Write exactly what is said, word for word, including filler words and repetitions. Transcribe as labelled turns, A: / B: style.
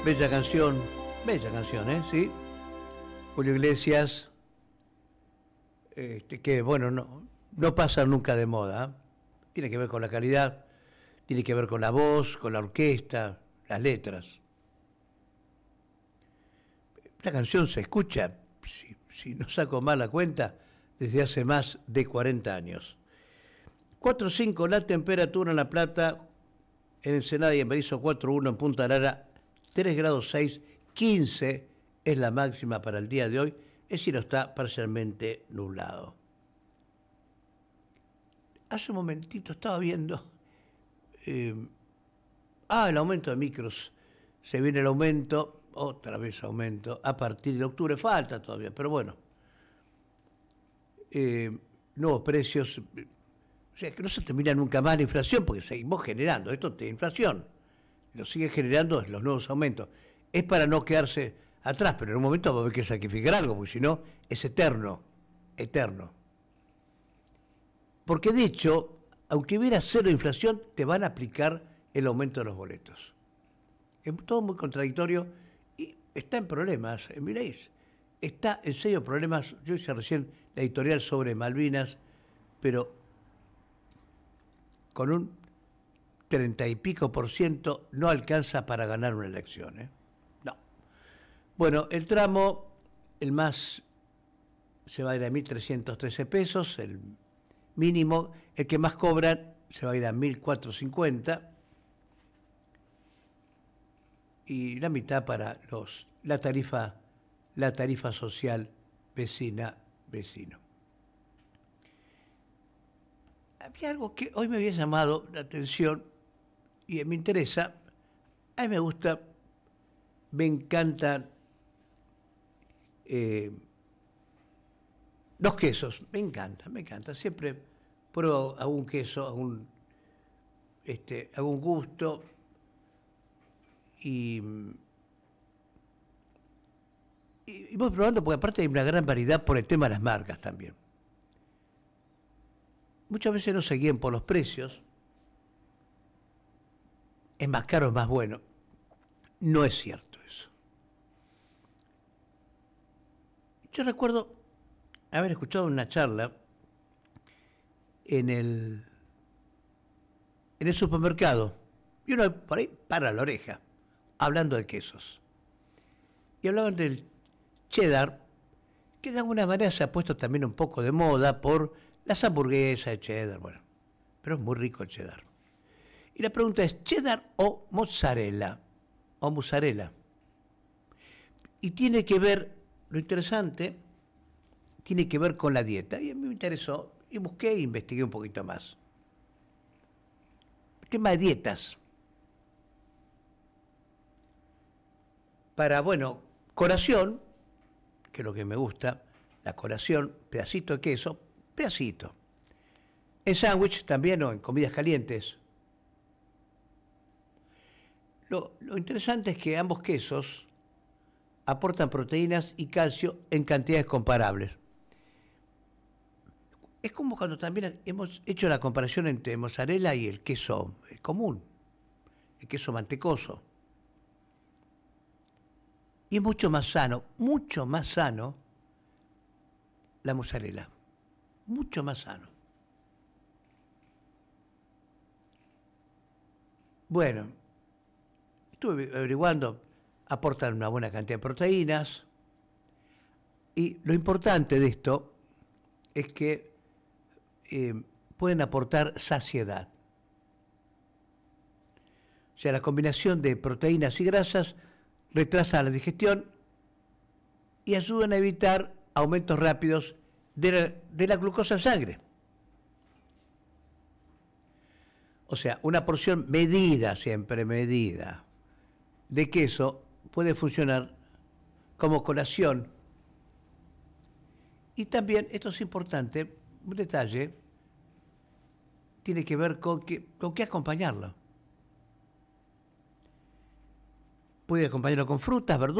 A: Bella canción, bella canción, ¿eh? Sí. Julio Iglesias, este, que bueno, no, no pasa nunca de moda. ¿Eh? Tiene que ver con la calidad, tiene que ver con la voz, con la orquesta, las letras. La canción se escucha, si, si no saco mal la cuenta, desde hace más de cuarenta años. cuatro cinco la temperatura en La Plata, en Ensenada y en Berisso cuatro uno, en Punta Lara tres grados seis, quince es la máxima para el día de hoy, el cielo está parcialmente nublado. Hace un momentito estaba viendo, eh, ah, el aumento de micros, se viene el aumento, otra vez aumento, a partir de octubre, falta todavía, pero bueno, eh, nuevos precios, o sea, que no se termina nunca más la inflación, porque seguimos generando, esto es inflación, lo sigue generando los nuevos aumentos. Es para no quedarse atrás, pero en un momento va a haber que sacrificar algo, porque si no, es eterno, eterno. Porque de hecho, aunque hubiera cero inflación, te van a aplicar el aumento de los boletos. Es todo muy contradictorio y está en problemas, miréis, está en serio problemas. Yo hice recién la editorial sobre Malvinas, pero con un treinta y pico por ciento no alcanza para ganar una elección, ¿eh? No. Bueno, el tramo, el más, se va a ir a mil trescientos trece pesos, el mínimo, el que más cobran se va a ir a mil cuatrocientos cincuenta y la mitad para los la tarifa, la tarifa social vecina, vecino. Había algo que hoy me había llamado la atención y me interesa. A mí me gusta, me encantan eh, los quesos, me encantan, me encantan. Siempre pruebo algún queso, algún, este, algún gusto y, y, y voy probando porque aparte hay una gran variedad por el tema de las marcas también. Muchas veces no se guían por los precios. Es más caro, es más bueno. No es cierto eso. Yo recuerdo haber escuchado una charla en el, en el supermercado, y uno por ahí para la oreja, hablando de quesos. Y hablaban del cheddar, que de alguna manera se ha puesto también un poco de moda por las hamburguesas de cheddar, bueno, pero es muy rico el cheddar. Y la pregunta es, ¿cheddar o mozzarella? O mozzarella. Y tiene que ver, lo interesante, tiene que ver con la dieta. Y a mí me interesó, y busqué e investigué un poquito más. El tema de dietas. Para, bueno, colación, que es lo que me gusta, la colación, pedacito de queso, pedacito. En sándwich también o en comidas calientes. Lo, lo interesante es que ambos quesos aportan proteínas y calcio en cantidades comparables. Es como cuando también hemos hecho la comparación entre mozzarella y el queso el común, el queso mantecoso. Y es mucho más sano, mucho más sano la mozzarella, mucho más sano. Bueno, estuve averiguando, aportan una buena cantidad de proteínas y lo importante de esto es que eh, pueden aportar saciedad. O sea, la combinación de proteínas y grasas retrasa la digestión y ayudan a evitar aumentos rápidos de la, de la glucosa en sangre. O sea, una porción medida, siempre medida, de queso puede funcionar como colación. Y también, esto es importante, un detalle, tiene que ver con, que, con qué acompañarlo. Puede acompañarlo con frutas, verduras,